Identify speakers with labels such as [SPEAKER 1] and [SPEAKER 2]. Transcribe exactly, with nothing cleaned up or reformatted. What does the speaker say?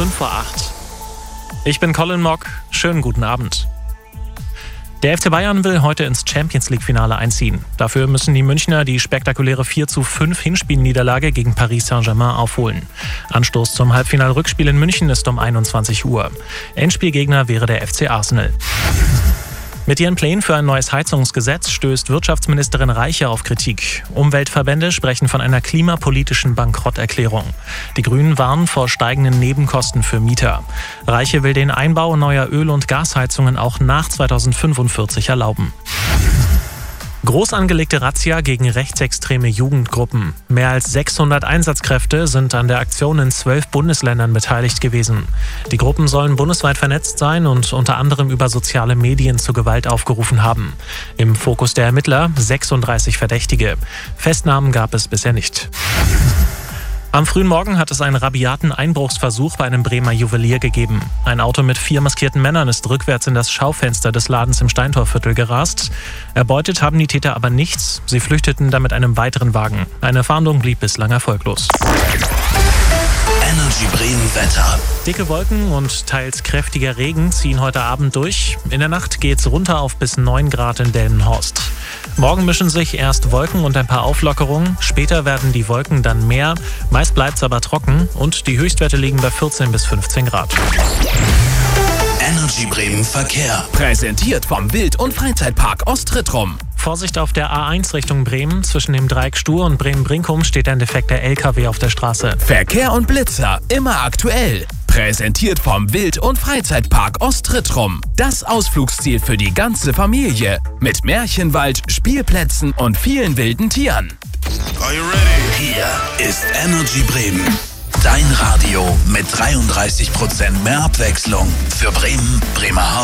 [SPEAKER 1] fünf Uhr acht. Ich bin Colin Mock. Schönen guten Abend. Der F C Bayern will heute ins Champions-League-Finale einziehen. Dafür müssen die Münchner die spektakuläre vier zu fünf Hinspielniederlage gegen Paris Saint-Germain aufholen. Anstoß zum Halbfinal-Rückspiel in München ist um einundzwanzig Uhr. Endspielgegner wäre der F C Arsenal. Mit ihren Plänen für ein neues Heizungsgesetz stößt Wirtschaftsministerin Reiche auf Kritik. Umweltverbände sprechen von einer klimapolitischen Bankrotterklärung. Die Grünen warnen vor steigenden Nebenkosten für Mieter. Reiche will den Einbau neuer Öl- und Gasheizungen auch nach zweitausendfünfundvierzig erlauben. Groß angelegte Razzia gegen rechtsextreme Jugendgruppen. Mehr als sechshundert Einsatzkräfte sind an der Aktion in zwölf Bundesländern beteiligt gewesen. Die Gruppen sollen bundesweit vernetzt sein und unter anderem über soziale Medien zur Gewalt aufgerufen haben. Im Fokus der Ermittler sechsunddreißig Verdächtige. Festnahmen gab es bisher nicht. Am frühen Morgen hat es einen rabiaten Einbruchsversuch bei einem Bremer Juwelier gegeben. Ein Auto mit vier maskierten Männern ist rückwärts in das Schaufenster des Ladens im Steintorviertel gerast. Erbeutet haben die Täter aber nichts. Sie flüchteten dann mit einem weiteren Wagen. Eine Fahndung blieb bislang erfolglos.
[SPEAKER 2] Energy Bremen Wetter.
[SPEAKER 1] Dicke Wolken und teils kräftiger Regen ziehen heute Abend durch. In der Nacht geht's runter auf bis neun Grad in Delmenhorst. Morgen mischen sich erst Wolken und ein paar Auflockerungen. Später werden die Wolken dann mehr. Meist bleibt's aber trocken und die Höchstwerte liegen bei vierzehn bis fünfzehn Grad.
[SPEAKER 2] Energy Bremen Verkehr.
[SPEAKER 3] Präsentiert vom Wild- und Freizeitpark Ostrittrum.
[SPEAKER 1] Vorsicht auf der A eins Richtung Bremen. Zwischen dem Dreieck Stur und Bremen-Brinkum steht ein defekter L K W auf der Straße.
[SPEAKER 3] Verkehr und Blitzer immer aktuell. Präsentiert vom Wild- und Freizeitpark Ostrittrum. Das Ausflugsziel für die ganze Familie. Mit Märchenwald, Spielplätzen und vielen wilden Tieren.
[SPEAKER 2] Are you ready? Hier ist Energy Bremen. Dein Radio mit dreiunddreißig Prozent mehr Abwechslung für Bremen, Bremerhaven.